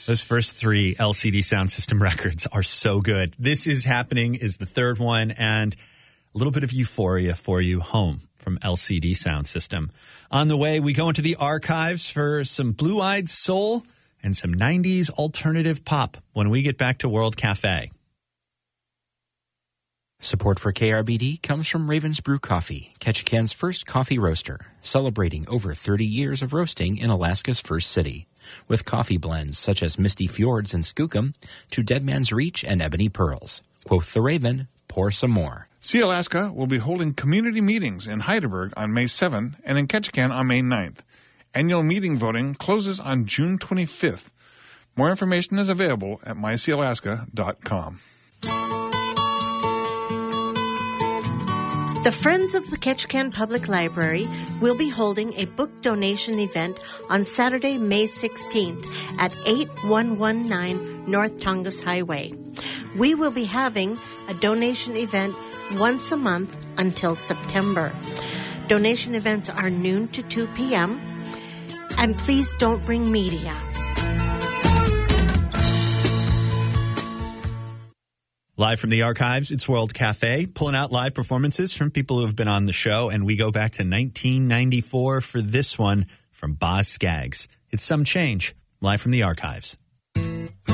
Those first three LCD Sound System records are so good. This Is Happening is the third one, and a little bit of euphoria for you, Home from LCD Sound System. On the way, we go into the archives for some Blue-Eyed Soul and some 90s alternative pop when we get back to World Cafe. Support for KRBD comes from Ravens Brew Coffee, Ketchikan's first coffee roaster, celebrating over 30 years of roasting in Alaska's first city, with coffee blends such as Misty Fjords and Skookum to Dead Man's Reach and Ebony Pearls. Quoth the Raven, pour some more. See Alaska will be holding community meetings in Heidelberg on May 7th and in Ketchikan on May 9th. Annual meeting voting closes on June 25th. More information is available at myseealaska.com. The Friends of the Ketchikan Public Library will be holding a book donation event on Saturday, May 16th at 8119 North Tongass Highway. We will be having a donation event once a month until September. Donation events are noon to 2 p.m. And please don't bring media. Live from the archives, it's World Cafe, pulling out live performances from people who have been on the show, and we go back to 1994 for this one from Boz Scaggs. It's Some Change, live from the archives.